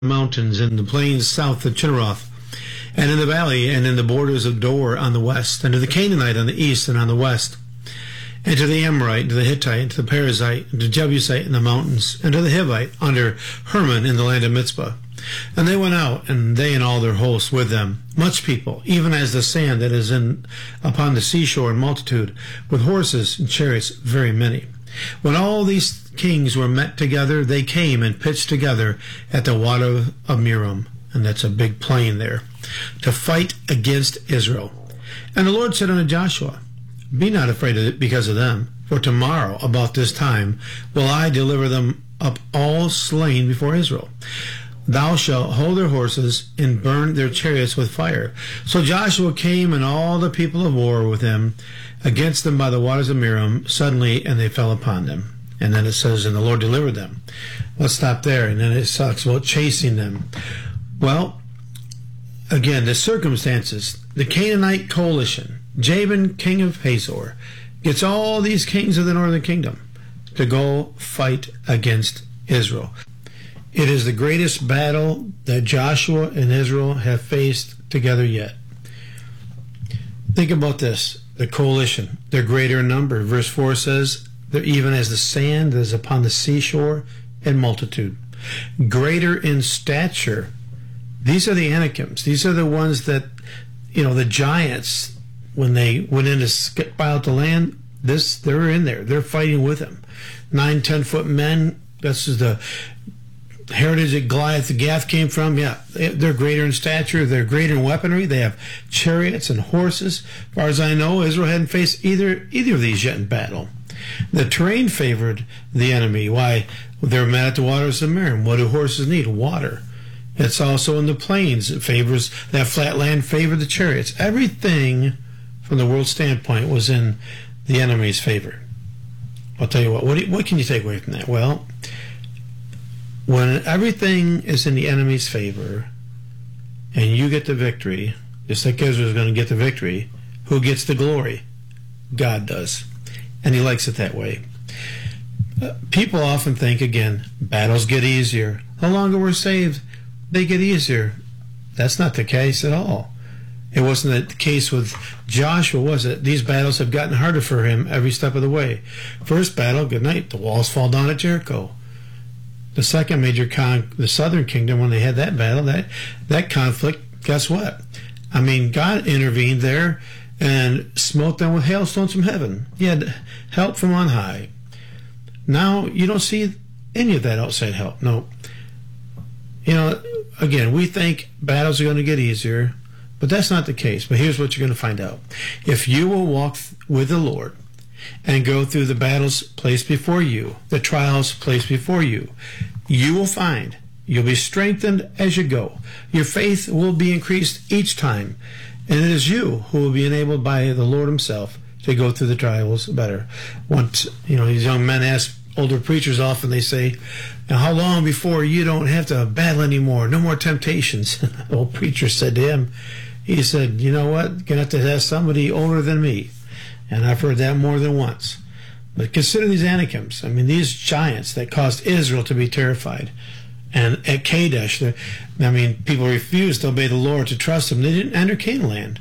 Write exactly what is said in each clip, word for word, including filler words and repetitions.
mountains and the plains south of Chinneroth, and in the valley and in the borders of Dor on the west, and to the Canaanite on the east and on the west, and to the Amorite, and to the Hittite, and to the Perizzite, and to the Jebusite in the mountains, and to the Hivite under Hermon in the land of Mitzpah. And they went out, and they and all their hosts with them, much people, even as the sand that is in upon the seashore in multitude, with horses and chariots very many. When all these kings were met together, they came and pitched together at the water of Merom, and that's a big plain there, to fight against Israel. And the Lord said unto Joshua, Be not afraid of it because of them, for tomorrow about this time will I deliver them up all slain before Israel. Thou shalt hold their horses and burn their chariots with fire. So Joshua came and all the people of war with him against them by the waters of Merom suddenly, and they fell upon them. And then it says, and the Lord delivered them. Let's stop there. And then it talks about chasing them. Well, again, the circumstances, the Canaanite coalition, Jabin, king of Hazor, gets all these kings of the northern kingdom to go fight against Israel. It is the greatest battle that Joshua and Israel have faced together yet. Think about this, the coalition. They're greater in number. Verse four says, they're even as the sand that is upon the seashore in multitude. Greater in stature. These are the Anakims. These are the ones that, you know, the giants, when they went in to spy out the land, this, they're in there. They're fighting with them. Nine, ten foot men. This is the heritage that Goliath the Gath came from. Yeah, they're greater in stature. They're greater in weaponry. They have chariots and horses. As far as I know, Israel hadn't faced either either of these yet in battle. The terrain favored the enemy. Why? They're met at the waters of Merom. What do horses need? Water. It's also in the plains. It favors that flat land. Favored the chariots. Everything from the world standpoint was in the enemy's favor. I'll tell you what. What, do you, what can you take away from that? Well, when everything is in the enemy's favor and you get the victory, just like Israel's going to get the victory, who gets the glory? God does. And he likes it that way. Uh, people often think, again, battles get easier. The longer we're saved, they get easier. That's not the case at all. It wasn't the case with Joshua, was it? These battles have gotten harder for him every step of the way. First battle, good night, the walls fall down at Jericho. The second major con, the southern kingdom, when they had that battle, that that conflict, guess what? I mean, God intervened there and smote them with hailstones from heaven. He had help from on high. Now you don't see any of that outside help. No. You know, again, we think battles are going to get easier, but that's not the case. But here's what you're going to find out. If you will walk with the Lord and go through the battles placed before you, the trials placed before you, you will find you'll be strengthened as you go. Your faith will be increased each time, and it is you who will be enabled by the Lord himself to go through the trials better. Once, you know, these young men ask older preachers often, they say, now how long before you don't have to battle anymore? No more temptations. The old preacher said to him, he said, you know what? You're going to have to ask somebody older than me. And I've heard that more than once. But consider these Anakims. I mean, these giants that caused Israel to be terrified. And at Kadesh, I mean, people refused to obey the Lord, to trust him. They didn't enter Canaan land.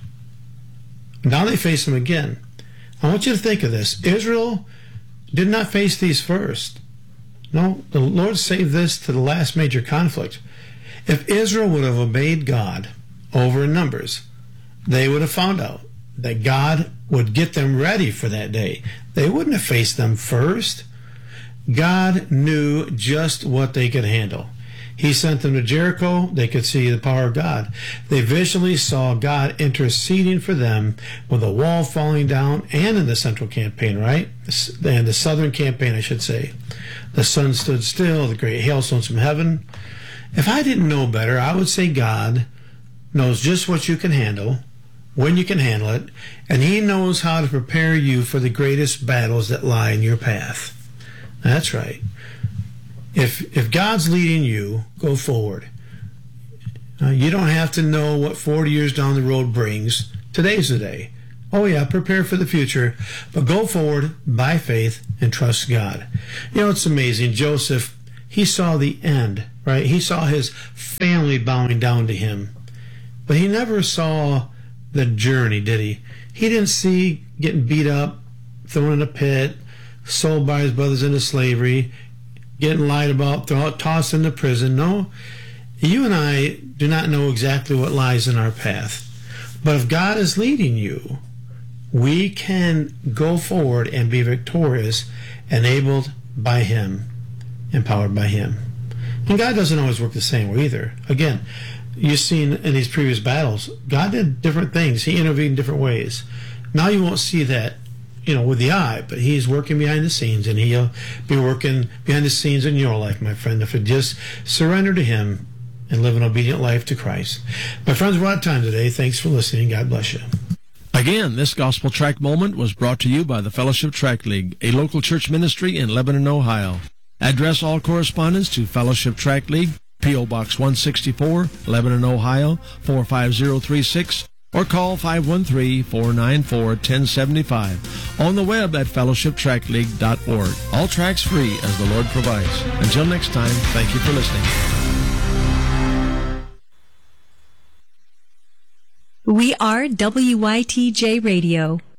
Now they face him again. I want you to think of this. Israel did not face these first. No, the Lord saved this to the last major conflict. If Israel would have obeyed God over in Numbers, they would have found out that God would get them ready for that day. They wouldn't have faced them first. God knew just what they could handle. He sent them to Jericho. They could see the power of God. They visually saw God interceding for them with a wall falling down, and in the central campaign, right? And the southern campaign, I should say. The sun stood still, the great hailstones from heaven. If I didn't know better, I would say God knows just what you can handle, when you can handle it, and he knows how to prepare you for the greatest battles that lie in your path. That's right. If if God's leading you, go forward. Uh, you don't have to know what forty years down the road brings. Today's the day. Oh yeah, prepare for the future, but go forward by faith and trust God. You know, it's amazing. Joseph, he saw the end, right? He saw his family bowing down to him. But he never saw the journey, did he? He didn't see getting beat up, thrown in a pit, sold by his brothers into slavery, getting lied about, thrown, tossed into prison. No, you and I do not know exactly what lies in our path. But if God is leading you, we can go forward and be victorious, enabled by him, empowered by him. And God doesn't always work the same way either. Again, you've seen in these previous battles, God did different things. He intervened in different ways. Now you won't see that, you know, with the eye, but he's working behind the scenes, and he'll be working behind the scenes in your life, my friend, if you just surrender to him and live an obedient life to Christ. My friends, we're out of time today. Thanks for listening. God bless you. Again, this Gospel Tract Moment was brought to you by the Fellowship Tract League, a local church ministry in Lebanon, Ohio. Address all correspondence to Fellowship Tract League, P O. Box one sixty-four, Lebanon, Ohio, four five zero three six, or call five one three, four nine four, one zero seven five. On the web at fellowship tract league dot org. All tracks free as the Lord provides. Until next time, thank you for listening. We are W Y T J Radio.